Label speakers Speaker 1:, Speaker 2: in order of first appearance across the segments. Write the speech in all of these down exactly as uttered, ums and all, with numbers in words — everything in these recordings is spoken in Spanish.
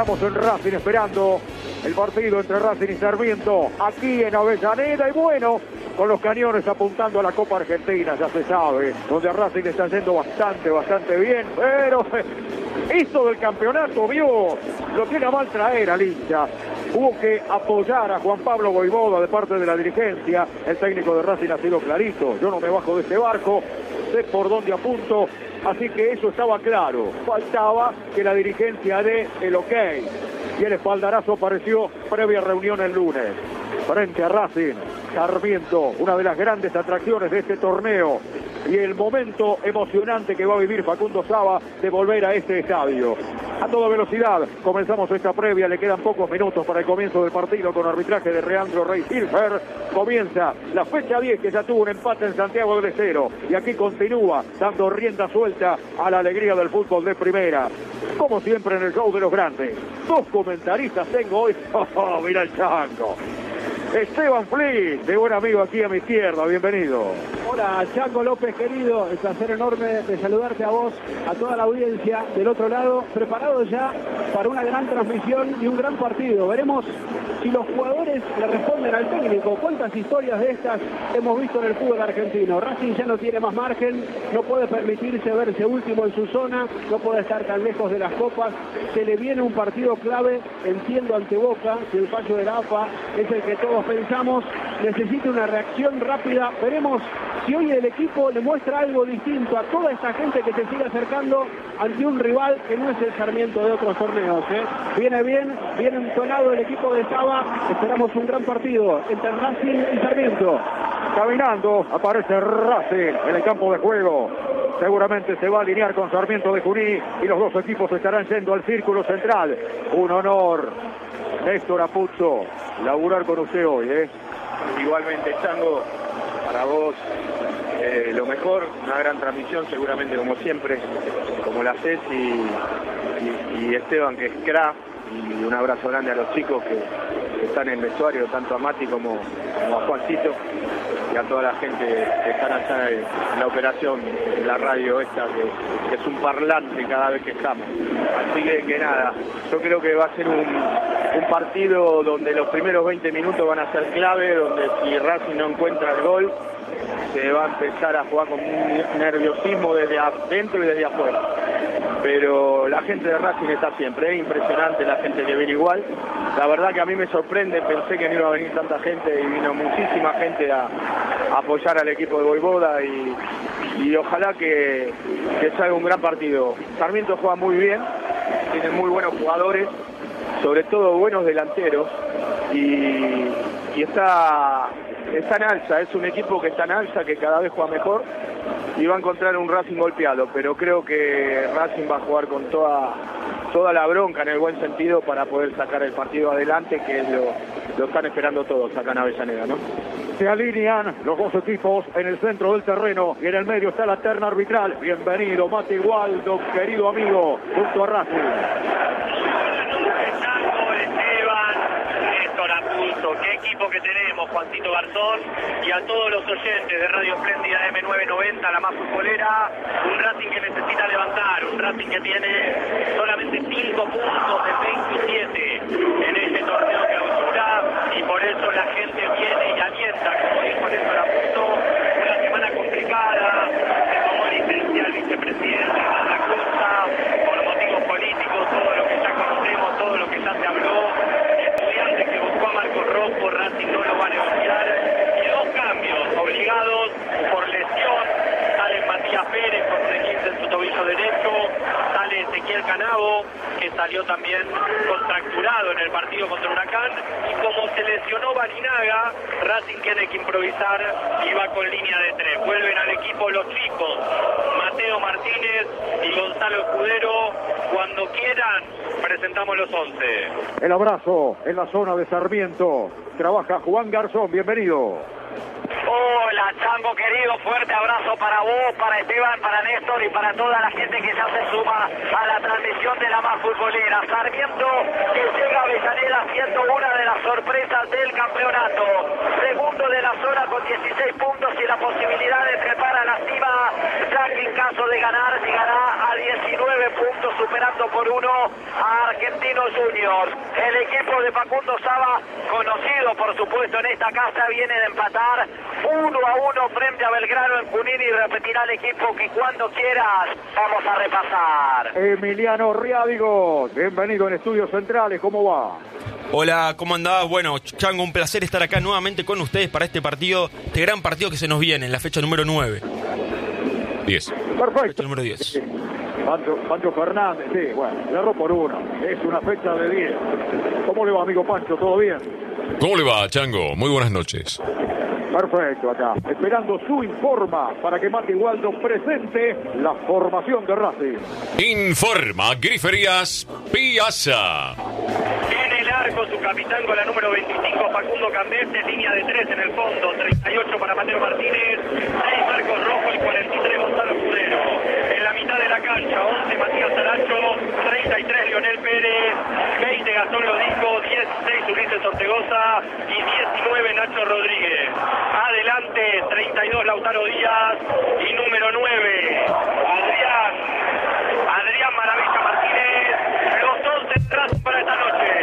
Speaker 1: Estamos en Racing esperando el partido entre Racing y Sarmiento, aquí en Avellaneda, y bueno, con los cañones apuntando a la Copa Argentina, ya se sabe, donde a Racing le está yendo bastante, bastante bien, pero esto del campeonato, vio, lo tiene a mal traer al hincha. Hubo que apoyar a Juan Pablo Voivoda de parte de la dirigencia. El técnico de Racing ha sido clarito: yo no me bajo de este barco, sé por dónde apunto, así que eso estaba claro. Faltaba que la dirigencia dé el ok. Y el espaldarazo apareció previa reunión el lunes. Frente a Racing, Sarmiento, una de las grandes atracciones de este torneo. Y el momento emocionante que va a vivir Facundo Saba de volver a este estadio. A toda velocidad, comenzamos esta previa, le quedan pocos minutos para el comienzo del partido con arbitraje de Reandro Rey Hilfer. Comienza la fecha diez, que ya tuvo un empate en Santiago del Estero. Y aquí continúa dando rienda suelta a la alegría del fútbol de primera. Como siempre en el show de los grandes. Dos comentaristas tengo hoy. Oh, mira el chango. Esteban Flick, de buen amigo aquí a mi izquierda, bienvenido.
Speaker 2: Hola, Chango López, querido, el placer enorme de saludarte a vos, a toda la audiencia del otro lado, preparado ya para una gran transmisión y un gran partido. Veremos si los jugadores le responden al técnico. ¿Cuántas historias de estas hemos visto en el fútbol argentino? Racing ya no tiene más margen, no puede permitirse verse último en su zona, no puede estar tan lejos de las copas. Se le viene un partido clave, entiendo, ante Boca, si el fallo del A F A es el que todos pensamos, necesita una reacción rápida. Veremos si hoy el equipo le muestra algo distinto a toda esta gente que se sigue acercando ante un rival que no es el Sarmiento de otros torneos, ¿eh? Viene bien, viene entonado el equipo de Saba. Esperamos un gran partido entre Racing y Sarmiento.
Speaker 1: Caminando, aparece Racing en el campo de juego. Seguramente se va a alinear con Sarmiento de Juní y los dos equipos estarán yendo al círculo central. Un honor, Néstor Apuzzo, laburar con usted hoy, ¿eh?
Speaker 3: Igualmente, Chango, para vos eh, lo mejor, una gran transmisión, seguramente como siempre, como la haces, y, y, y Esteban, que es crack, y un abrazo grande a los chicos que, que están en el vestuario, tanto a Mati como, como a Juancito, y a toda la gente que están allá en, en la operación, en la radio esta, que, que es un parlante cada vez que estamos. Así que, que nada, yo creo que va a ser un, un partido donde los primeros veinte minutos van a ser clave, donde si Racing no encuentra el gol, se va a empezar a jugar con un nerviosismo desde adentro y desde afuera. Pero la gente de Racing está siempre, es impresionante la gente que viene igual. La verdad que a mí me sorprende, pensé que no iba a venir tanta gente y vino muchísima gente a, a apoyar al equipo de Voivoda, y, y ojalá que, que salga un gran partido. Sarmiento juega muy bien, tiene muy buenos jugadores, sobre todo buenos delanteros, y, y está, está en alza, es un equipo que está en alza, que cada vez juega mejor, y va a encontrar un Racing golpeado, pero creo que Racing va a jugar con toda, toda la bronca, en el buen sentido, para poder sacar el partido adelante, que es lo, lo están esperando todos acá en Avellaneda, ¿no?
Speaker 1: Se alinean los dos equipos en el centro del terreno y en el medio está la terna arbitral. Bienvenido, Mati Waldo, querido amigo, junto a Racing.
Speaker 4: Qué equipo que tenemos, Juancito Garzón, y a todos los oyentes de Radio Espléndida M novecientos noventa, la más futbolera. Un Racing que necesita levantar, un Racing que tiene solamente cinco puntos de veintisiete en este torneo que clausura, y por eso la gente viene y alienta, como dijo Néstor Apuzzo, una semana complicada, se tomó licencia el vicepresidente de la Costa por motivos políticos, todo lo que ya conocemos, todo lo que ya se habló. Estudiantes que buscó a Marcos Rojo, Racing no lo va a negociar, y dos cambios obligados por lesión. Sale Matías Pérez con un esguince en su tobillo derecho, sale Ezequiel Canavo, que salió también contracturado en el partido contra Huracán, y como se lesionó Barinaga, Racing tiene que improvisar y va con línea de tres. Vuelven al equipo los chicos, Mateo Martínez y Gonzalo Escudero. Cuando quieran, presentamos los once.
Speaker 1: El abrazo en la zona de Sarmiento. Trabaja Juan Garzón, bienvenido.
Speaker 5: Hola, Chango querido, fuerte abrazo para vos, para Esteban, para Néstor y para toda la gente que ya se suma a la transmisión de la más futbolera. Sarmiento, que llega a Avellaneda siendo una de las sorpresas del campeonato. Segundo de la zona con dieciséis puntos y la posibilidad de trepar a la cima, ya que en caso de ganar llegará a a diecinueve puntos, superando por uno a Argentinos Juniors. El equipo de Facundo Saba, conocido por supuesto en esta casa, viene de empatar uno a uno frente a Belgrano en Junín y repetirá el equipo que cuando quieras vamos a repasar.
Speaker 1: Emiliano Riádigo, bienvenido en Estudios Centrales, ¿cómo va?
Speaker 6: Hola, ¿cómo andás? Bueno, Chango, un placer estar acá nuevamente con ustedes para este partido, este gran partido que se nos viene, en la fecha número nueve.
Speaker 7: diez.
Speaker 1: Perfecto.
Speaker 6: Fecha número diez.
Speaker 1: Pancho, Pancho Fernández, sí, bueno, cerró por uno. Es una fecha de diez. ¿Cómo le va, amigo Pancho? ¿Todo bien?
Speaker 7: ¿Cómo le va, Chango? Muy buenas noches.
Speaker 1: Perfecto, acá. Esperando su informa para que Mati Waldo presente la formación de Racing.
Speaker 7: Informa Griferías Piazza.
Speaker 4: En el arco, su capitán con la número veinticinco, Facundo Cambete, línea de tres en el fondo, treinta y ocho para Mateo Martínez, seis Marcos Rojo y cuarenta y tres Gonzalo Escudero. En la mitad de la cancha, once Matías Aracho, treinta y tres Lionel Pérez, veinte Gastón Lodico, dieciséis Ulises Ortegoza y diecinueve Nacho Rodríguez. Adelante, treinta y dos Lautaro Díaz y número nueve, Adrián, Adrián Maravilla Martínez, los once Racing para esta noche.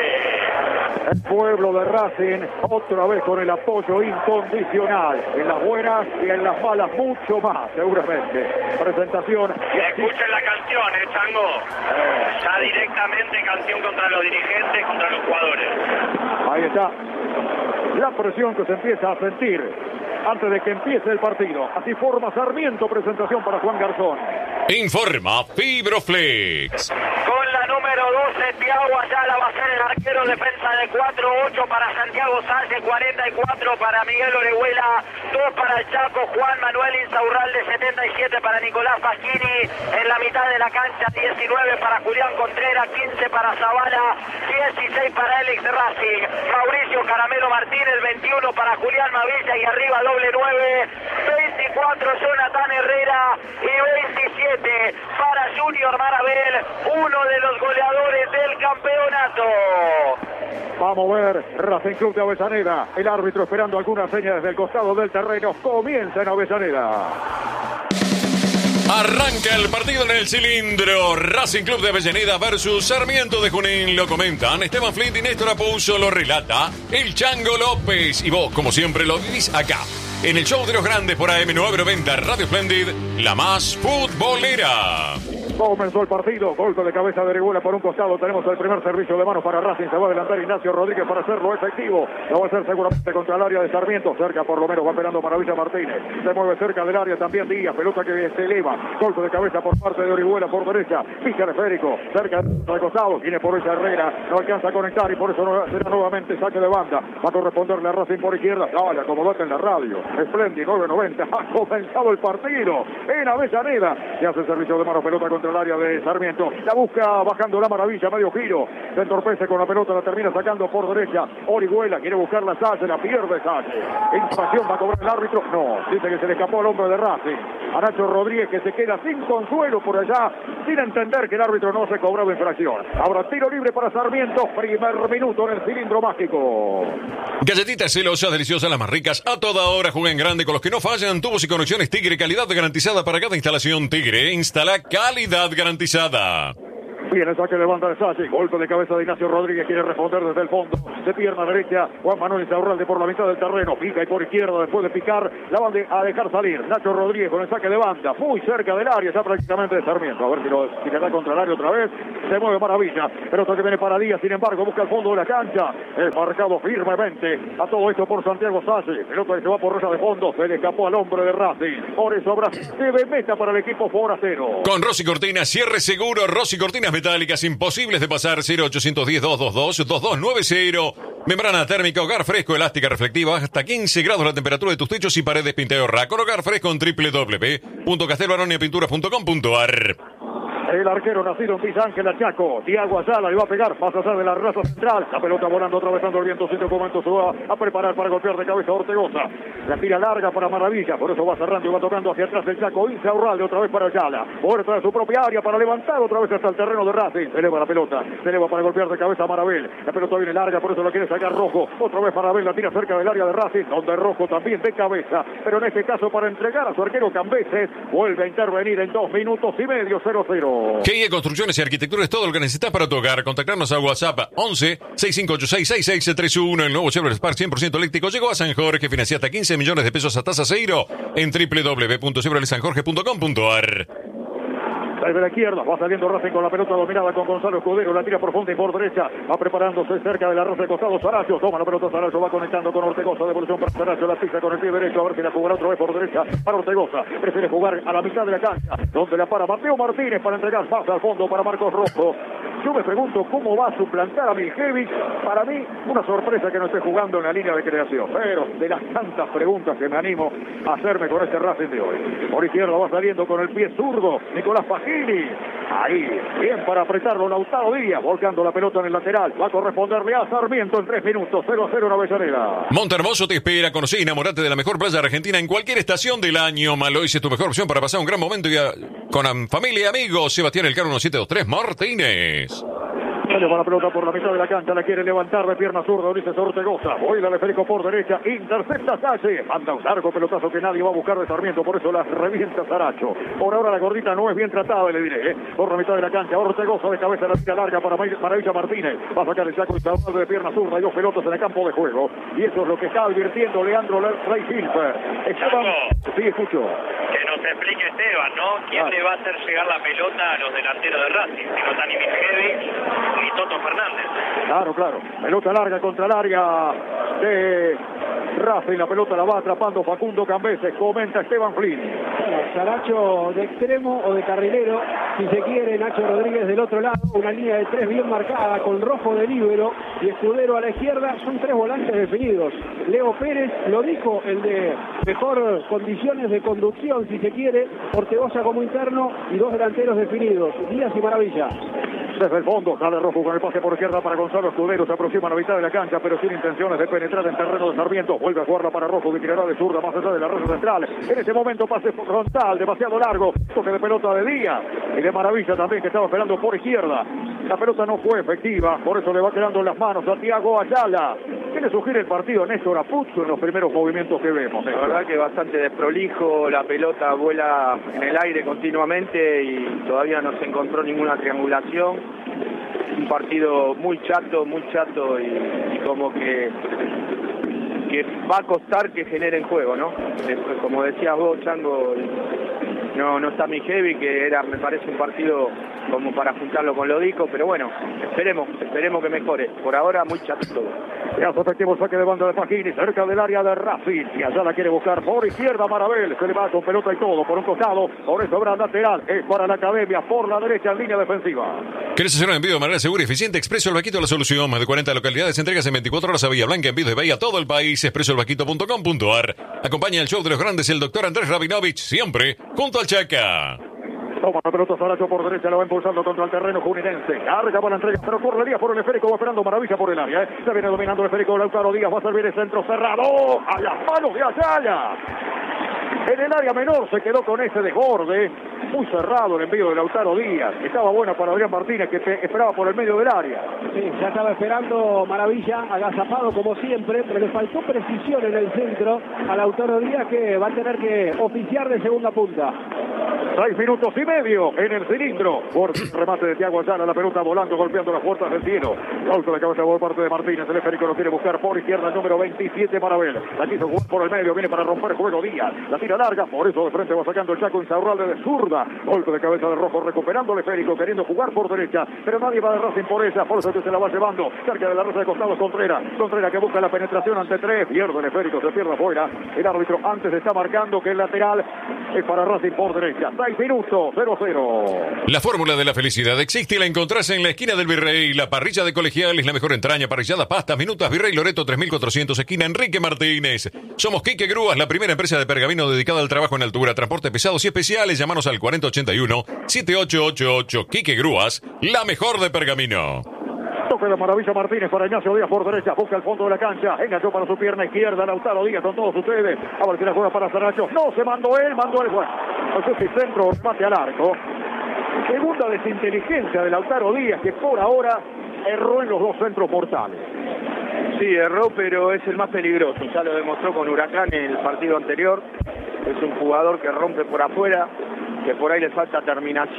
Speaker 1: El pueblo de Racing, otra vez con el apoyo incondicional, en las buenas y en las malas mucho más, seguramente. Presentación.
Speaker 4: Escuchen la canción, eh, Chango. Ya directamente canción contra los dirigentes, contra los jugadores.
Speaker 1: Ahí está. La presión que se empieza a sentir antes de que empiece el partido. Así forma Sarmiento, presentación para Juan Garzón.
Speaker 7: Informa Fibroflex.
Speaker 5: Con la número doce, Thiago Ayala va a ser el arquero, defensa de cuatro ocho para Santiago Sánchez, cuarenta y cuatro para Miguel Orejuela, dos para el Chaco, Juan Manuel Insaurralde, setenta y siete para Nicolás Pasquini, en la mitad de la cancha, diecinueve para Julián Contreras, quince para Zavala, dieciséis para Alex Racing, Mauricio Caramelo Martínez, veintiuno para Julián Mavilla y arriba doble nueve, veinticuatro Jonathan Herrera y veintisiete para Junior Marabel, uno de los goleadores del campeonato.
Speaker 1: Vamos a ver, Racing Club de Avellaneda, el árbitro esperando alguna seña desde el costado del terreno. Comienza en Avellaneda.
Speaker 7: Arranca el partido en el cilindro. Racing Club de Avellaneda versus Sarmiento de Junín. Lo comentan Esteban Flint y Néstor Apouso. Lo relata el Chango López. Y vos, como siempre, lo vivís acá, en el show de los grandes por A M novecientos noventa Radio Splendid, la más futbolera.
Speaker 1: Comenzó el partido, golpe de cabeza de Orejuela por un costado, tenemos el primer servicio de manos para Racing, se va a adelantar Ignacio Rodríguez para hacerlo efectivo, lo va a hacer seguramente contra el área de Sarmiento, cerca por lo menos va esperando Maravilla Martínez, se mueve cerca del área también Díaz, pelota que se eleva, golpe de cabeza por parte de Orejuela por derecha, pisa el esférico, cerca del costado, viene por ella Herrera, no alcanza a conectar y por eso no, será nuevamente saque de banda, va a corresponderle a Racing por izquierda, dale, acomodate en la radio, Splendid nueve noventa, ha comenzado el partido en Avellaneda, y hace el servicio de mano, pelota contra el área de Sarmiento, la busca bajando la Maravilla, medio giro, se entorpece con la pelota, la termina sacando por derecha, Orihuela quiere buscar la Salle, la pierde Salle, infracción va a cobrar el árbitro, no, dice que se le escapó al hombre de Racing, a Nacho Rodríguez que se queda sin consuelo por allá, sin entender que el árbitro no se cobraba infracción. Ahora tiro libre para Sarmiento, primer minuto en el cilindro mágico.
Speaker 7: Galletitas celosas, deliciosas, las más ricas, a toda hora, jueguen grande con los que no fallan, tubos y conexiones Tigre, calidad garantizada para cada instalación Tigre, instala calidad garantizada.
Speaker 1: Viene el saque de banda de Salle, golpe de cabeza de Ignacio Rodríguez, quiere responder desde el fondo, de pierna derecha, Juan Manuel Insaurralde por la mitad del terreno, pica y por izquierda, después de picar, la van a dejar salir, Nacho Rodríguez con el saque de banda, muy cerca del área, ya prácticamente de Sarmiento, a ver si lo si le da contra el área otra vez, se mueve Maravilla, pero esto que viene para Díaz, sin embargo, busca el fondo de la cancha, es marcado firmemente, a todo esto por Santiago Salle, pelota que se va por raya de fondo, se le escapó al hombre de Racing, por eso habrá debe meta para el equipo forastero.
Speaker 7: Con Rossi Cortinas, cierre seguro, Rossi Cortinas metálicas, imposibles de pasar, cero ochocientos diez, doscientos veintidós, dos dos nueve cero. Membrana térmica, hogar fresco, elástica reflectiva, hasta quince grados la temperatura de tus techos y paredes Pinteo Rack. Hogar fresco en doble u doble u doble u punto castelbaronia pinturas punto com punto a r.
Speaker 1: El arquero nacido en Villa Ángel, Chaco, Thiago Ayala, le va a pegar, pasa allá de la raza central, la pelota volando, atravesando el viento, sin momento se va a preparar para golpear de cabeza a Ortegoza, la tira larga para Maravilla, por eso va cerrando y va tocando hacia atrás el Chaco, Insaurralde otra vez para Ayala, puerta de su propia área para levantar otra vez hasta el terreno de Racing, se eleva la pelota, se eleva para golpear de cabeza a Marabel, la pelota viene larga, por eso la quiere sacar Rojo, otra vez Marabel la tira cerca del área de Racing, donde Rojo también de cabeza, pero en este caso para entregar a su arquero Cambeses, vuelve a intervenir en dos minutos y medio, cero cero. Saracho.
Speaker 7: G I E Construcciones y Arquitectura es todo lo que necesitas para tu hogar. Contactarnos al WhatsApp once, sesenta y cinco ochenta y seis, sesenta y seis treinta y uno. El nuevo Chevrolet Spark cien por ciento eléctrico llegó a San Jorge. Financia hasta quince millones de pesos a tasa cero en doble u doble u doble u punto chevrolet san jorge punto com punto a r.
Speaker 1: Desde la izquierda va saliendo Racing con la pelota dominada con Gonzalo Escudero, la tira profunda y por derecha, va preparándose cerca de la raza de costado Saracho, toma la pelota Saracho, va conectando con Ortegoza, devolución para Saracho, la pisa con el pie derecho, a ver si la jugará otra vez por derecha para Ortegoza, prefiere jugar a la mitad de la cancha, donde la para Mateo Martínez para entregar pase al fondo para Marcos Rojo. Yo me pregunto cómo va a suplantar a Miljevic. Para mí, una sorpresa que no esté jugando en la línea de creación. Pero de las tantas preguntas que me animo a hacerme con este Racing de hoy. Por izquierda va saliendo con el pie zurdo Nicolás Pagini. Ahí, bien para apretarlo Lautaro Díaz, volcando la pelota en el lateral. Va a corresponderle a Sarmiento en tres minutos. cero a cero en Avellaneda.
Speaker 7: Montehermoso te espera. Conocí y enamorate de la mejor playa argentina en cualquier estación del año. Malois es tu mejor opción para pasar un gran momento y a... con familia y amigos. Sebastián Elcano uno siete dos tres Martínez.
Speaker 1: Sale para la pelota por la mitad de la cancha, la quiere levantar de pierna zurda Ulises Ortegoza. Vuela el Federico por derecha, intercepta Salle. Manda un largo pelotazo que nadie va a buscar de Sarmiento, por eso la revienta Saracho. Por ahora la gordita no es bien tratada, le diré. ¿eh? Por la mitad de la cancha, Ortegoza de cabeza, la tira larga para Maravilla Martínez. Va a sacar el saco instaurado de pierna zurda y dos pelotas en el campo de juego. Y eso es lo que está advirtiendo Leandro Rey Hilfer. Esteban, sí, escucho.
Speaker 4: Que nos explique Esteban, ¿no? ¿Quién
Speaker 1: Ah.
Speaker 4: le va a hacer llegar la pelota a los delanteros de Racing? Si no está ni Miljevic ni Toto Fernández.
Speaker 1: Claro, claro. Pelota larga contra el área de Racing. La pelota la va atrapando Facundo Cambeses. Comenta Esteban Flynn.
Speaker 2: Saracho de extremo o de carrilero, si se quiere, Nacho Rodríguez del otro lado, una línea de tres bien marcada con Rojo de líbero y Escudero a la izquierda, son tres volantes definidos. Leo Pérez, lo dijo, el de mejor condiciones de conducción, si se quiere, Ortegoza como interno y dos delanteros definidos, Díaz y Maravilla.
Speaker 1: Desde el fondo sale Rojo con el pase por izquierda para Gonzalo Escudero. Se aproxima a la mitad de la cancha, pero sin intenciones de penetrar en terreno de Sarmiento. Vuelve a jugarla para Rojo, que tirará de zurda más allá de la red central. En ese momento pase frontal, demasiado largo. Toque de pelota de Díaz y de Maravilla también, que estaba esperando por izquierda. La pelota no fue efectiva, por eso le va quedando en las manos a Thiago Ayala. ¿Qué le sugiere el partido Néstor Apuzzo en los primeros movimientos que vemos?
Speaker 3: La verdad que bastante desprolijo, la pelota vuela en el aire continuamente y todavía no se encontró ninguna triangulación. Un partido muy chato, muy chato y, y como que, que va a costar que generen juego, ¿no? Después, como decías vos, Chango, no, no está Miljevic, que era, me parece, un partido como para juntarlo con Lodico, pero bueno, esperemos, esperemos que mejore. Por ahora, muy chato todo.
Speaker 1: Ya se efectivo el saque de banda de Pagini, cerca del área de Racing. Y allá la quiere buscar por izquierda Marabel. Se le va con pelota y todo, por un costado. Por eso habrá lateral. Es para la academia, por la derecha en línea defensiva.
Speaker 7: ¿Querés hacer un envío de manera segura y eficiente? Expreso El Vaquito, la solución. Más de cuarenta localidades, entregas en veinticuatro horas a Villa Blanca, envíos de Bahía a todo el país. expreso el vaquito punto com punto a r. Acompaña el show de los grandes el doctor Andrés Rabinovich, siempre junto al Chaca.
Speaker 1: Toma la pelota Saracho por derecha, la va impulsando contra el terreno juninense. Carga para la entrega, pero corre Díaz por el esférico, va esperando Maravilla por el área. ¿eh? Se viene dominando el esférico Lautaro Díaz, va a servir el centro cerrado. A las manos de Ayala. En el área menor se quedó con ese desborde. Muy cerrado el envío de Lautaro Díaz. Estaba buena para Adrián Martínez, que te esperaba por el medio del área.
Speaker 2: Sí, ya estaba esperando Maravilla, agazapado como siempre, pero le faltó precisión en el centro a Lautaro Díaz, que va a tener que oficiar de segunda punta.
Speaker 1: Seis minutos y medio en el cilindro. Por remate de Thiago Ayala, la pelota volando, golpeando las puertas del cielo. Golpe de cabeza por parte de Martínez. El esférico lo quiere buscar por izquierda, el número veintisiete Marabel. La quiso jugar por el medio, viene para romper juego Díaz. La tira larga, por eso de frente va sacando el Chaco Insaurralde de zurda. Golpe de cabeza de Rojo, recuperando el esférico, queriendo jugar por derecha. Pero nadie va de Racing por esa, por eso que se la va llevando. Cerca de la raza de costados Contreras. Contreras que busca la penetración ante tres. Pierde el esférico, se pierde afuera. El árbitro antes está marcando que el lateral es para Racing por derecha. seis minutos, cero cero.
Speaker 7: La fórmula de la felicidad existe y la encontrás en la esquina del Virrey. La parrilla de Colegial es la mejor entraña, parrillada, pastas, minutas, Virrey Loreto tres mil cuatrocientos, esquina Enrique Martínez. Somos Quique Grúas, la primera empresa de pergamino dedicada al trabajo en altura, transporte pesados y especiales. Llámanos al cuarenta ochenta y uno, setenta y ocho ochenta y ocho. Quique Grúas, la mejor de pergamino.
Speaker 1: Toque de Maravilla Martínez para Ignacio Díaz por derecha, busca el fondo de la cancha, enganchó para su pierna izquierda, Lautaro Díaz con todos ustedes, a ver si la juega para Saracho, no, se mandó él, mandó él, bueno, no sé si centro o remate al arco. Segunda desinteligencia de Lautaro Díaz, que por ahora erró en los dos centros mortales.
Speaker 3: Sí, erró, pero es el más peligroso, ya lo demostró con Huracán en el partido anterior. Es un jugador que rompe por afuera, que por ahí le falta terminación.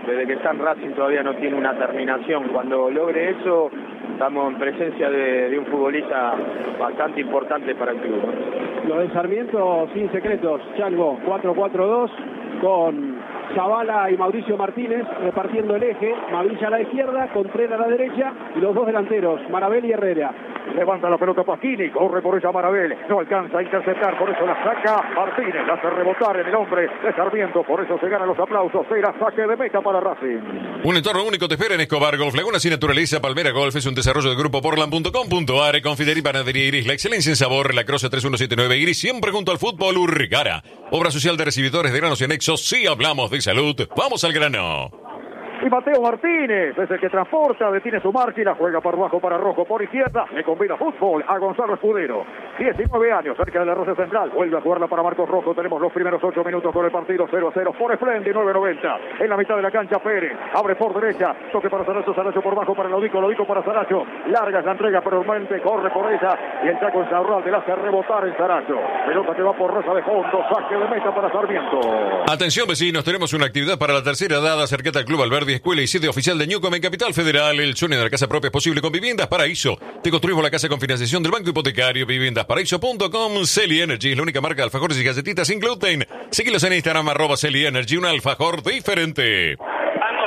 Speaker 3: desde que está en Racing todavía no tiene una terminación. Cuando logre eso, estamos en presencia de, de un futbolista bastante importante para el club, ¿no?
Speaker 2: Lo de Sarmiento sin secretos, Chango, cuatro cuatro dos con Zavala y Mauricio Martínez repartiendo el eje, Mavilla a la izquierda, Contreras a la derecha y los dos delanteros, Marabel y Herrera.
Speaker 1: Levanta la pelota Pasquini, corre por ella Marabel, no alcanza a interceptar, por eso la saca Martínez, la hace rebotar en el hombre de Sarmiento, por eso se ganan los aplausos, era saque de meta para Racing.
Speaker 7: Un entorno único te espera en Escobar Golf, Lagunas y Naturaleza. Palmera Golf es un desarrollo de grupo portland punto com punto a r, Confitería y Panadería Iris, la excelencia en sabor, la Croce tres uno siete nueve Iris, siempre junto al fútbol Urrigara. Obra social de recibidores de granos y anexos, si hablamos de salud, vamos al grano.
Speaker 1: Y Mateo Martínez es el que transporta, detiene su marca y la juega por bajo para Rojo, por izquierda, le combina fútbol a Gonzalo Escudero. diecinueve años, cerca de la Rosa Central, vuelve a jugarla para Marcos Rojo. Tenemos los primeros ocho minutos con el partido cero a cero por Splendid nueve noventa. En la mitad de la cancha Pérez, abre por derecha, toque para Saracho, Saracho por bajo para Lodico, Lodico para Saracho. Larga la entrega, pero normalmente corre por ella y el Chaco Insaurralde la hace rebotar en Saracho. Pelota que va por Rosa de fondo, saque de meta para Sarmiento.
Speaker 7: Atención vecinos, tenemos una actividad para la tercera edad. Acércate al Club Alberdi, escuela y sede oficial de Newcom en Capital Federal. El sueño de la casa propia es posible con Viviendas Paraíso. Te construimos la casa con financiación del Banco Hipotecario. Viviendas Paraíso punto com. Celi Energy es la única marca de alfajores y galletitas sin gluten. Seguilos en Instagram, arroba Celi Energy, un alfajor diferente.
Speaker 4: Ando,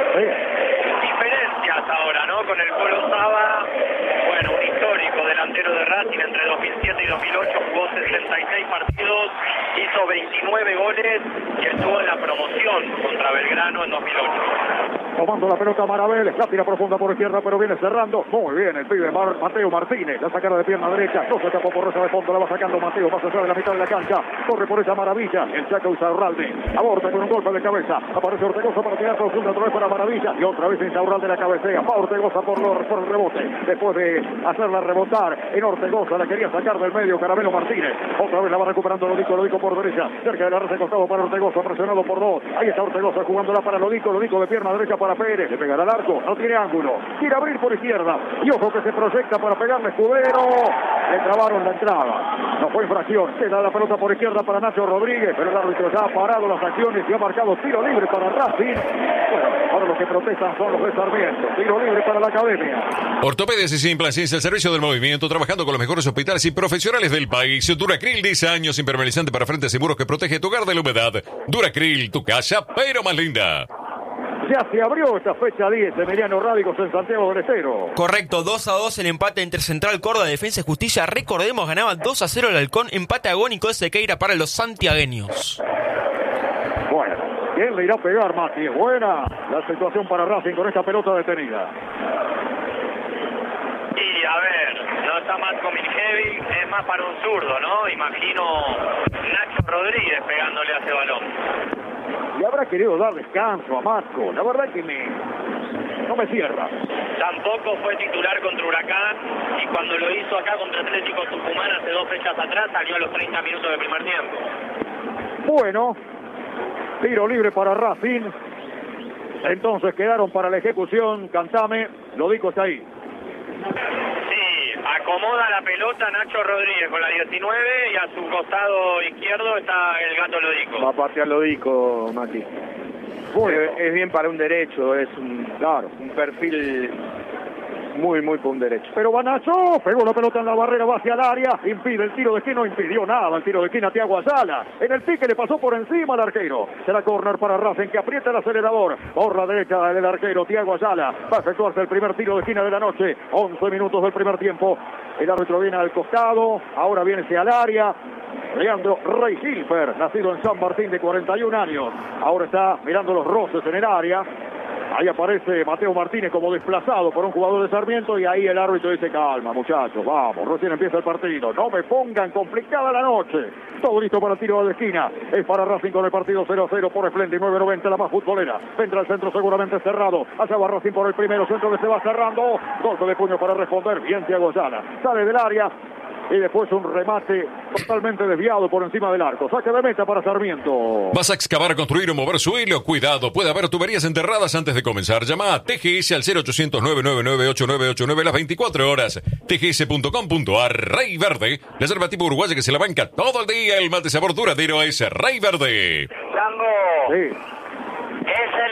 Speaker 4: diferencias ahora, ¿no? Con el Colo Saba, bueno, un histórico delantero de Racing entre dos mil siete y dos mil ocho, jugó sesenta y seis partidos, hizo veintinueve goles y estuvo en la promoción contra Belgrano en dos mil ocho.
Speaker 1: Tomando la pelota Marabel, la tira profunda por izquierda, pero viene cerrando. Muy bien el pibe Mar Mateo Martínez, la sacada de pierna derecha, no se tapó por Rosa de fondo, la va sacando Mateo, más allá de la mitad de la cancha, corre por esa maravilla, el Chaco Insaurralde, aborda con un golpe de cabeza, aparece Ortegoza para tirar profunda otra vez para Maravilla, y otra vez Insaurralde la cabecea, va Ortegoza por, lo, por el rebote, después de hacerla rebotar en Ortegoza, la quería sacar del medio Caramelo Martínez, otra vez la va recuperando Lodico, Lodico por derecha, cerca de la red de costado para Ortegoza, presionado por dos, ahí está Ortegoza jugándola para Lodico, Lodico de pierna derecha para Pérez, le pegará al arco, no tiene ángulo, quiere abrir por izquierda, y ojo que se proyecta para pegarle Escudero, le trabaron la entrada, no fue infracción, queda la pelota por izquierda para Nacho Rodríguez, pero el árbitro ya ha parado las acciones y ha marcado tiro libre para Racing. Bueno, ahora los que protestan son los de Sarmiento, tiro libre para la academia.
Speaker 7: Ortopedias y Implantes, el servicio del movimiento, trabajando con los mejores hospitales y profesionales del país. Duracril, diez años, impermeabilizante para frentes seguros que protege tu hogar de la humedad. Duracril, tu casa, pero más linda.
Speaker 1: Ya se abrió esta fecha diez de Emiliano Rádigos en Santiago del Estero.
Speaker 6: Correcto, dos a dos el empate entre Central Córdoba, Defensa y Justicia. Recordemos, ganaba dos a cero el Halcón, empate agónico de Sequeira para los santiagueños.
Speaker 1: Bueno, ¿quién le irá a pegar, Mati? Es buena la situación para Racing con esta pelota detenida.
Speaker 4: Y a ver, no está más con Miljevic, es más para un zurdo, ¿no? Imagino Nacho Rodríguez pegándole a ese balón.
Speaker 1: Y habrá querido dar descanso a Marco. La verdad que me no me cierra.
Speaker 4: Tampoco fue titular contra Huracán y cuando lo hizo acá contra Atlético Tucumán hace dos fechas atrás salió a los treinta minutos del primer tiempo.
Speaker 1: Bueno, tiro libre para Racing. Entonces quedaron para la ejecución. Cantame, Lodico está ahí.
Speaker 4: Acomoda la pelota Nacho Rodríguez con la diecinueve y a su costado izquierdo está el Gato Lodico.
Speaker 3: Va a patear Lodico, Mati. Bueno, es, es bien para un derecho, es un, claro, un perfil muy, muy para un derecho.
Speaker 1: Pero va Nacho, pegó la pelota en la barrera, va hacia el área, impide el tiro de esquina, no impidió nada el tiro de esquina a Thiago Ayala. En el pique le pasó por encima al arquero. Será córner para Racing que aprieta el acelerador. Por la derecha del arquero Thiago Ayala. Va a efectuarse el primer tiro de esquina de la noche. once minutos del primer tiempo. El árbitro viene al costado, ahora viene hacia el área. Leandro Rey Hilfer, nacido en San Martín de cuarenta y un años. Ahora está mirando los roces en el área. Ahí aparece Mateo Martínez como desplazado por un jugador de Sarmiento y ahí el árbitro dice: calma muchachos, vamos, recién empieza el partido, no me pongan complicada la noche. Todo listo para el tiro de esquina, es para Racing con el partido cero a cero por Splendid nueve noventa, la más futbolera. Vendrá el centro seguramente cerrado, allá va Racing por el primero, centro que se va cerrando, golpe de puño para responder, bien Thiago Ayala, sale del área. Y después un remate totalmente desviado por encima del arco. Saque de meta para Sarmiento.
Speaker 7: ¿Vas a excavar, construir o mover suelo? Cuidado, puede haber tuberías enterradas antes de comenzar. Llama a T G S al cero ochocientos, nueve nueve nueve, ocho nueve ocho nueve las veinticuatro horas. T G S punto com punto a r. Rey Verde, la yerba tipo uruguaya que se la banca todo el día. El mate sabor duradero es Rey Verde.
Speaker 5: Chango.
Speaker 1: Sí.
Speaker 5: Es el noveno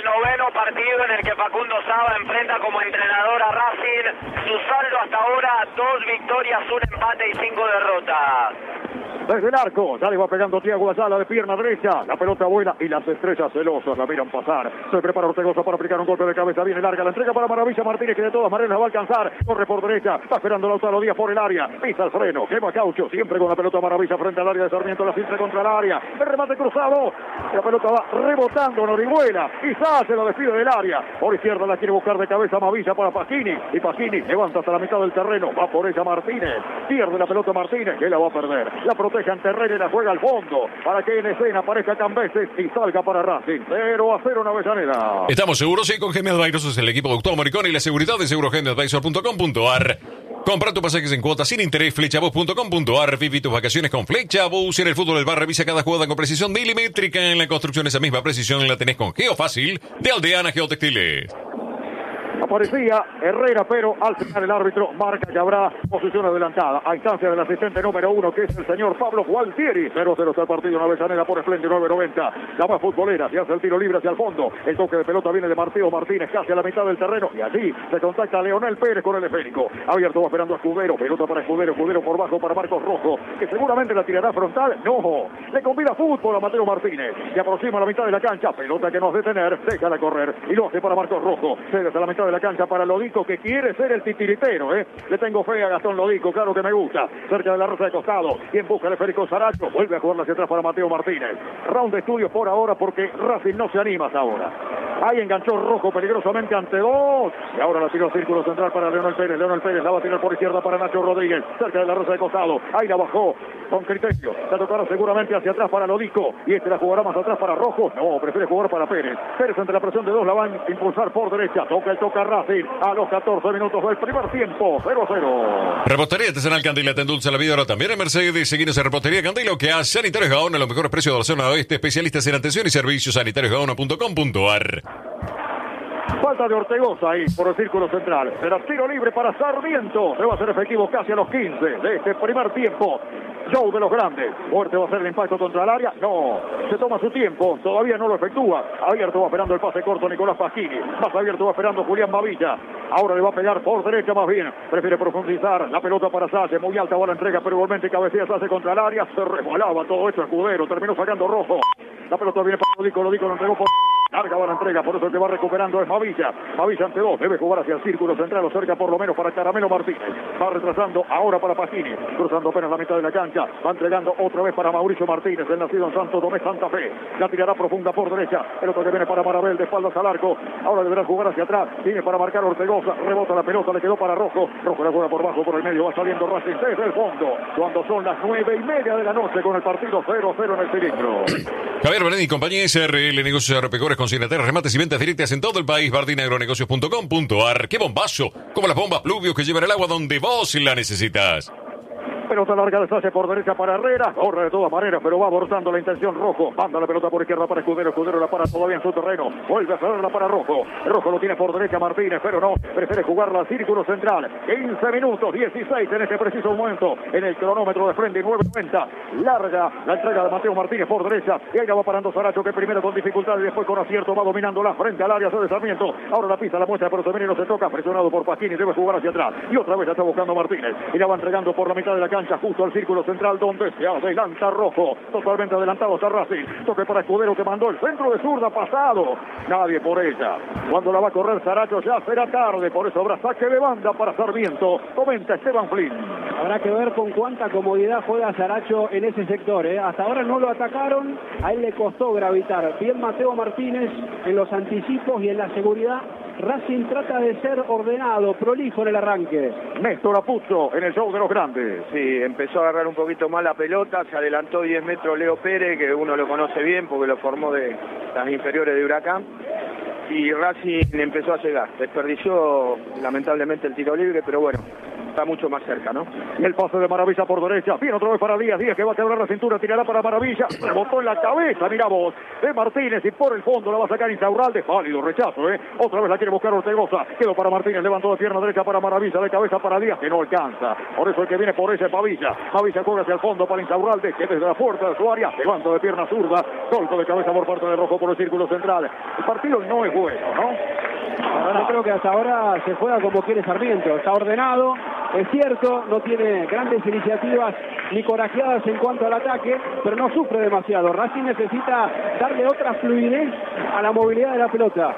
Speaker 5: noveno partido en el que Facundo Saba enfrenta como entrenador a Racing. Su saldo hasta ahora, dos victorias, un empate y cinco derrotas.
Speaker 1: Desde el arco, ya le va pegando Thiago Ayala de pierna derecha. La pelota vuela y las estrellas celosas la miran pasar. Se prepara Ortegoza para aplicar un golpe de cabeza. Viene larga la entrega para Maravilla Martínez, que de todas maneras la va a alcanzar. Corre por derecha, va esperando Lautaro Díaz por el área. Pisa el freno, quema caucho. Siempre con la pelota Maravilla frente al área de Sarmiento. La filtra contra el área. El remate cruzado. La pelota va rebotando en Orihuela. Quizás se lo despide del área. Por izquierda la quiere buscar de cabeza Mavilla para Pasquini. Y Pasquini levanta hasta la mitad del terreno. Va por ella Martínez. Pierde la pelota Martínez, que la va a perder. La protege ante Herrera y la juega al fondo para que en escena aparezca Cambeses y salga para Racing. cero a cero en Avellaneda.
Speaker 7: Estamos seguros, sí, con Gemi Advisors es el equipo de Octavo Moricón y la seguridad de seguro gemi advisor punto com punto ar. Compra tus pasajes en cuotas sin interés, flechabus punto com punto ar. Viví tus vacaciones con Flechabus. En el fútbol del bar revisa cada jugada con precisión milimétrica. En la construcción esa misma precisión la tenés con Geofácil de Aldeana Geotextiles.
Speaker 1: Aparecía Herrera, pero al final el árbitro marca que habrá posición adelantada a instancia del asistente número uno, que es el señor Pablo Gualtieri. cero cero está el partido en Avellaneda por Esplendio nueve noventa. La más futbolera, se hace el tiro libre hacia el fondo. El toque de pelota viene de Marteo Martínez casi a la mitad del terreno y allí se contacta Leonel Pérez con el esférico. Abierto, va esperando a Escudero. Pelota para Escudero, Escudero por bajo para Marcos Rojo, que seguramente la tirará frontal. No, le combina fútbol a Mateo Martínez. Se aproxima a la mitad de la cancha. Pelota que no es detener, déjala correr y lo hace para Marcos Rojo. Se desde la mitad de la cancha para Lodico, que quiere ser el titiritero, ¿eh? Le tengo fe a Gastón Lodico, claro que me gusta. Cerca de la rosa de costado. Quien busca el esférico Saracho. Vuelve a jugarla hacia atrás para Mateo Martínez. Round de estudios por ahora porque Racing no se anima hasta ahora. Ahí enganchó Rojo peligrosamente ante dos. Y ahora la tiró círculo central para Leonel Pérez. Leonel Pérez la va a tirar por izquierda para Nacho Rodríguez. Cerca de la rosa de costado. Ahí la bajó con criterio. La tocará seguramente hacia atrás para Lodico. Y este la jugará más atrás para Rojo. No, prefiere jugar para Pérez. Pérez ante la presión de dos la van a impulsar por derecha. Toca el toca Racing a los catorce minutos del primer tiempo. cero a cero.
Speaker 7: Repostería Artesanal Candila te endulza la vida ahora también en Mercedes. Seguinos en Repostería Candila, que a Sanitarios Gaona, los mejores precios de la zona oeste. Especialistas en atención y servicios. sanitarios gaona punto com punto ar.
Speaker 1: Falta de Ortegoza ahí por el círculo central. Será tiro libre para Sarmiento. Se va a hacer efectivo casi a los quince de este primer tiempo. Show de los grandes. Fuerte va a ser el impacto contra el área. No, se toma su tiempo. Todavía no lo efectúa. Abierto va esperando el pase corto Nicolás Pasquini. Más abierto va esperando Julián Mavilla. Ahora le va a pegar por derecha más bien. Prefiere profundizar. La pelota para Salle. Muy alta va la entrega, pero igualmente cabecea Salle contra el área. Se resbalaba todo esto Escudero. Terminó sacando Rojo. La pelota viene para Lodico. Lodico lo entregó por... Larga va la entrega, por eso el que va recuperando es Mavilla. Mavilla ante dos, debe jugar hacia el círculo central o cerca por lo menos para Caramelo Martínez. Va retrasando ahora para Pasquini, cruzando apenas la mitad de la cancha. Va entregando otra vez para Mauricio Martínez, el nacido en Santo Tomé, Santa Fe. La tirará profunda por derecha. El otro que viene para Marabel, de espaldas al arco. Ahora deberá jugar hacia atrás. Viene para marcar Ortegoza. Rebota la pelota, le quedó para Rojo. Rojo la juega por bajo, por el medio. Va saliendo Racing desde el fondo. Cuando son las nueve y media de la noche con el partido cero cero en el cilindro.
Speaker 7: Javier Benetti y compañía S R L Negocios Agropecuarios, consignatorias, remates y ventas directas en todo el país. bardinagronegocios punto com punto ar. ¡Qué bombazo! Como las bombas pluvios que llevan el agua donde vos la necesitas.
Speaker 1: Pelota larga de Salle por derecha para Herrera. Corre de todas maneras, pero va abortando la intención Rojo. Manda la pelota por izquierda para Escudero. Escudero la para todavía en su terreno. Vuelve a cerrarla para Rojo. Rojo lo tiene por derecha Martínez, pero no. Prefiere jugarla al círculo central. quince minutos, dieciséis en este preciso momento. En el cronómetro de frente, nueve noventa. Larga la entrega de Mateo Martínez por derecha. Y ahí la va parando Saracho, que primero con dificultad y después con acierto va dominando la frente al área de Sarmiento. Ahora la pisa, la muestra, pero también no se toca. Presionado por Pasquini, debe jugar hacia atrás. Y otra vez la está buscando Martínez. Y la va entregando por la mitad de la cancha, justo al círculo central, donde se adelanta Rojo. Totalmente adelantado está Racing. Toque para Escudero, que mandó el centro de zurda pasado. Nadie por ella. Cuando la va a correr Saracho ya será tarde. Por eso habrá saque de banda para Sarmiento. Comenta Esteban Flynn.
Speaker 2: Habrá que ver con cuánta comodidad juega Saracho en ese sector, ¿eh? Hasta ahora no lo atacaron. A él le costó gravitar. Bien Mateo Martínez en los anticipos y en la seguridad. Racing trata de ser ordenado, prolijo en el arranque.
Speaker 1: Néstor Apuzzo en el show de los grandes.
Speaker 3: Sí, empezó a agarrar un poquito más la pelota, se adelantó diez metros Leo Pérez, que uno lo conoce bien porque lo formó de las inferiores de Huracán. Y Racing empezó a llegar. Desperdició lamentablemente el tiro libre, pero bueno, está mucho más cerca, ¿no?
Speaker 1: Y el pase de Maravilla por derecha. Viene otra vez para Díaz. Díaz que va a quebrar la cintura. Tirará para Maravilla. Rebotó en la cabeza. Mira vos. De Martínez. Y por el fondo la va a sacar Insaurralde. Válido rechazo, ¿eh? Otra vez la quiere buscar Ortegoza. Quedó para Martínez. Levantó de pierna derecha para Maravilla. De cabeza para Díaz. Que no alcanza. Por eso el que viene por ese es Pavilla. Pavilla juega hacia el fondo para Insaurralde. Que desde la puerta de su área. Levanta de pierna zurda. Solto de cabeza por parte de Rojo por el círculo central. El partido no es bueno, ¿no?
Speaker 2: Yo creo que hasta ahora se juega como quiere Sarmiento. Está ordenado, es cierto, no tiene grandes iniciativas ni corajeadas en cuanto al ataque, pero no sufre demasiado. Racing necesita darle otra fluidez a la movilidad de la pelota.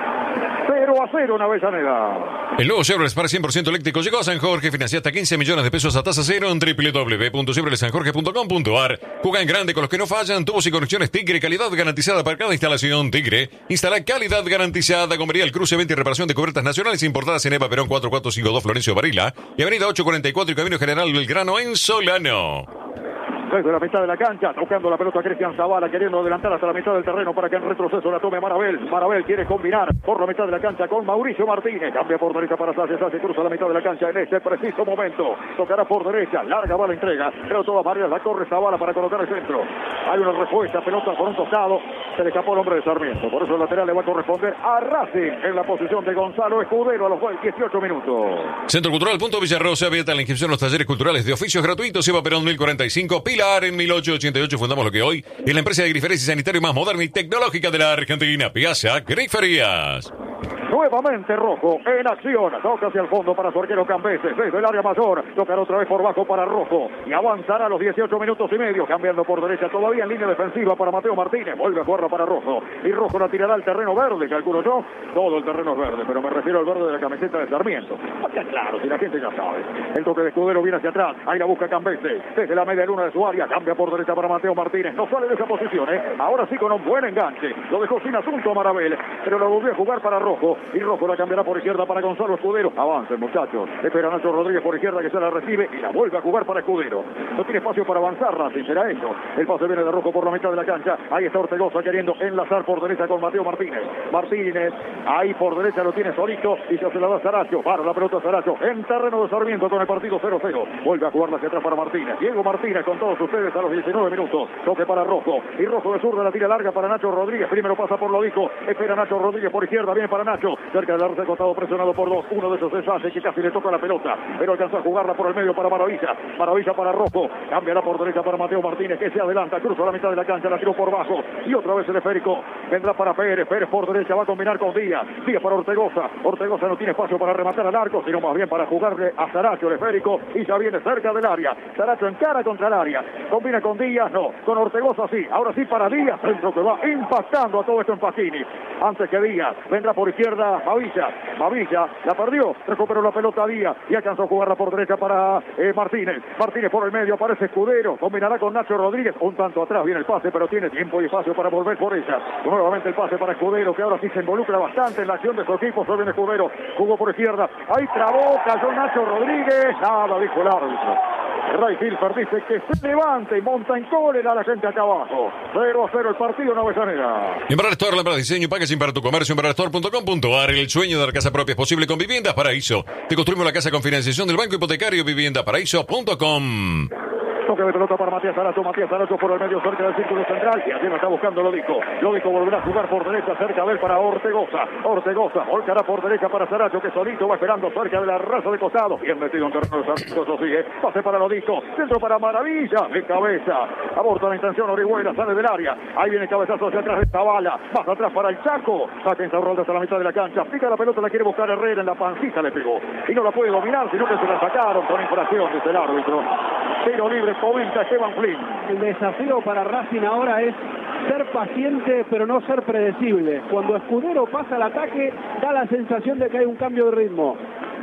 Speaker 1: cero a cero en Avellaneda.
Speaker 7: El nuevo Chevrolet Spark cien por ciento eléctrico llegó a San Jorge. Financia hasta quince millones de pesos a tasa cero en doble u doble u doble u punto chevrolet san jorge punto com punto a r. Juega en grande con los que no fallan. Tubos y conexiones Tigre. Calidad garantizada para cada instalación. Tigre. Instala calidad garantizada. Comería el cruce, venta y reparación de cubiertas nacionales importadas en Eva Perón cuatro cuatro cinco dos Florencio Varela y Avenida ocho cuarenta y cuatro y Camino General Belgrano en Solano.
Speaker 1: Desde la mitad de la cancha, tocando la pelota Cristian Zavala, queriendo adelantar hasta la mitad del terreno para que en retroceso la tome Marabel. Marabel quiere combinar por la mitad de la cancha con Mauricio Martínez. Cambia por derecha para Sánchez, Sánchez cruza la mitad de la cancha en este preciso momento. Tocará por derecha, larga va la entrega, pero todas varias la corre Zavala para colocar el centro. Hay una respuesta, pelota por un tostado, se le escapó el hombre de Sarmiento. Por eso el lateral le va a corresponder a Racing en la posición de Gonzalo Escudero a los dieciocho minutos.
Speaker 7: Centro Cultural Punto Villarrosa, abierta la inscripción a los talleres culturales de oficios gratuitos. Eva Perón mil cuarenta y cinco, Pilar en mil ochocientos ochenta y ocho. Fundamos lo que hoy es la empresa de grifería y sanitario más moderna y tecnológica de la Argentina. Piazza Griferías.
Speaker 1: Nuevamente Rojo en acción, toca hacia el fondo para su arquero Cambeses, desde el área mayor, tocará otra vez por bajo para Rojo y avanzará a los dieciocho minutos y medio, cambiando por derecha todavía en línea defensiva para Mateo Martínez, vuelve a jugarla para Rojo y Rojo la tirará al terreno verde, calculo yo, todo el terreno es verde, pero me refiero al verde de la camiseta de Sarmiento. Está claro, si la gente ya sabe, el toque de Escudero viene hacia atrás, ahí la busca Cambeses, desde la media luna de su área, cambia por derecha para Mateo Martínez, no sale de esa posición, ¿eh? Ahora sí con un buen enganche, lo dejó sin asunto a Marabel, pero lo volvió a jugar para Rojo y Rojo la cambiará por izquierda para Gonzalo Escudero. Avancen, muchachos. Espera Nacho Rodríguez por izquierda que se la recibe y la vuelve a jugar para Escudero. No tiene espacio para avanzar, Racing, será eso. El pase viene de Rojo por la mitad de la cancha. Ahí está Ortegoza queriendo enlazar por derecha con Mateo Martínez. Martínez, ahí por derecha lo tiene solito y se la da Saracho. Para la pelota Saracho en terreno de Sarmiento con el partido cero cero. Vuelve a jugarla hacia atrás para Martínez. Diego Martínez con todos ustedes a los diecinueve minutos. Toque para Rojo. Y Rojo de zurda la tira larga para Nacho Rodríguez. Primero pasa por Lodico. Espera Nacho Rodríguez por izquierda. Viene para Nacho. Cerca del arco costado presionado por dos. Uno de esos es Sánchez que casi le toca la pelota. Pero alcanzó a jugarla por el medio para Maravilla. Maravilla para Rojo. Cambiará por derecha para Mateo Martínez que se adelanta. Cruza la mitad de la cancha. La tiró por bajo. Y otra vez el esférico. Vendrá para Pérez. Pérez por derecha. Va a combinar con Díaz. Díaz para Ortegoza. Ortegoza no tiene espacio para rematar al arco, sino más bien para jugarle a Saracho el esférico. Y ya viene cerca del área. Saracho encara contra el área. Combina con Díaz. No. Con Ortegoza sí. Ahora sí para Díaz. Centro que va impactando a todo esto en Pacini. Antes que Díaz. Vendrá por izquierda Mavilla. Mavilla la perdió. Recuperó la pelota Díaz. Y alcanzó a jugarla por derecha para eh, Martínez. Martínez por el medio. Aparece Escudero. Combinará con Nacho Rodríguez. Un tanto atrás viene el pase, pero tiene tiempo y espacio para volver por ella. Nuevamente el pase para Escudero, que ahora sí se involucra bastante en la acción de su equipo. Se viene Escudero. Jugó por izquierda. Ahí trabó. Cayó Nacho Rodríguez. Nada, dijo el árbitro. Ray Hilfer dice que se levanta y monta en cólera a la gente acá abajo. cero a cero el partido en Avellaneda.
Speaker 7: Embarrar Store, lámpara de diseño y packaging para tu comercio. Embarrar Store punto com punto a r. El sueño de la casa propia es posible con Viviendas Paraíso. Te construimos la casa con financiación del Banco Hipotecario. Vivienda Paraíso punto com.
Speaker 1: Toque de pelota para Matías Saracho. Matías Saracho por el medio cerca del círculo central. Y allí lo está buscando Lodico. Lodico volverá a jugar por derecha cerca de él para Ortegoza. Ortegoza volcará por derecha para Saracho, que solito va esperando cerca de la raza de costado. Bien metido en terreno de Sarmiento, eso sigue. Pase para Lodico. Centro para Maravilla. De cabeza. Aborta la intención Orihuela. Sale del área. Ahí viene cabezazo hacia atrás de Zavala. Más atrás para el Chaco. Saca en Saurralde hasta la mitad de la cancha. Pica la pelota, la quiere buscar Herrera. En la pancita le pegó. Y no la puede dominar, sino que se la sacaron con infracción desde el árbitro. Tiro libre, comenta Esteban Flynn.
Speaker 2: El desafío para Racing ahora es ser paciente, pero no ser predecible. Cuando Escudero pasa al ataque, da la sensación de que hay un cambio de ritmo.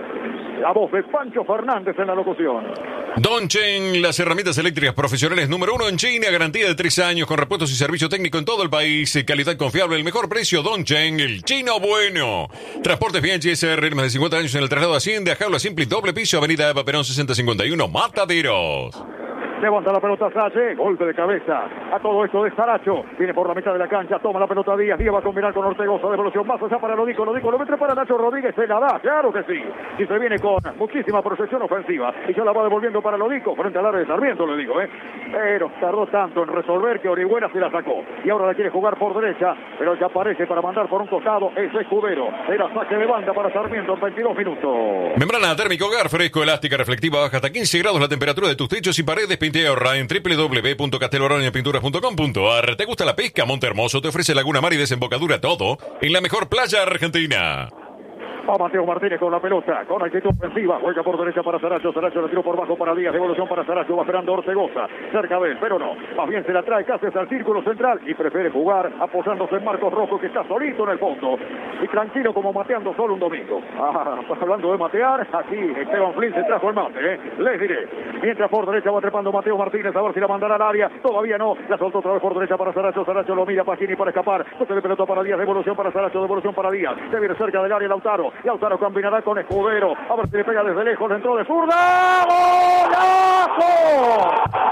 Speaker 1: La voz de Pancho Fernández en la locución.
Speaker 7: Dongchen, las herramientas eléctricas profesionales número uno en China, garantía de tres años con repuestos y servicio técnico en todo el país, calidad confiable, el mejor precio. Dongchen, el chino bueno. Transportes bien G S R, más de cincuenta años en el traslado de Hacienda, jaula simple y doble piso, avenida Eva Perón sesenta cincuenta y uno, Mataderos.
Speaker 1: Levanta la pelota Salle, golpe de cabeza. A todo esto de Saracho. Viene por la mitad de la cancha, toma la pelota Díaz. Díaz va a combinar con Ortegoza. Devolución más allá para Lodico. Lodico lo mete para Nacho Rodríguez. Se la da, claro que sí. Y se viene con muchísima proyección ofensiva. Y ya la va devolviendo para Lodico. Frente al área de Sarmiento, le digo, ¿eh? Pero tardó tanto en resolver que Orihuela se la sacó. Y ahora la quiere jugar por derecha. Pero ya aparece para mandar por un costado. Es Escudero. Era saque de banda para Sarmiento en veintidós minutos.
Speaker 7: Membrana térmica hogar, fresco, elástica, reflectiva, baja hasta quince grados la temperatura de tus techos y paredes. Pinta y ahorra en doble u doble u doble u punto casteloroña pinturas punto com punto a r. ¿Te gusta la pesca? Monte Hermoso te ofrece Laguna Mar y desembocadura, todo en la mejor playa argentina.
Speaker 1: Va Mateo Martínez con la pelota, con actitud ofensiva, juega por derecha para Saracho, Saracho le tiró por bajo para Díaz, devolución para Saracho, va esperando Ortegoza, cerca de él, pero no, más bien se la trae casi hasta el círculo central y prefiere jugar apoyándose en Marcos Rojo, que está solito en el fondo y tranquilo como mateando solo un domingo. Ah, hablando de matear, aquí Esteban Flynn se trajo el mate, ¿eh? Les diré, mientras por derecha va trepando Mateo Martínez, a ver si la mandará al área, todavía no, la soltó otra vez por derecha para Saracho, Saracho lo mira Pagini para escapar, toque de pelota para Díaz, devolución para Saracho, devolución para Díaz, se viene cerca del área Lautaro, Lautaro combinará con Escudero, a ver si le pega desde lejos, dentro de zurda. ¡Golazo!